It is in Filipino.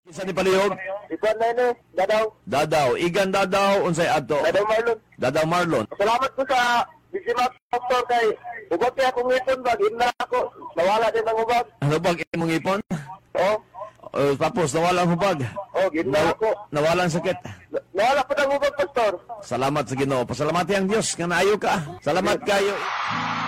Isa ni palihog? Ikuan na yun Dadaw. Dadaw. Igan Dadaw, unsay ato? Dadaw Marlon. Dadaw Marlon. Salamat ko sa Bisimat Doctor kay ubag kaya akong ngipon ba, gina ako. Nawala din ang ubag. Ano bang imong ipon? Oh, Tapos nawala ang hubag. oh, gina ako. Nawala ang sakit. Nawala pa ng ubag, Pastor. Salamat sa Ginoo. Pasalamati ang Dios nga naayo ka. Salamat kayo.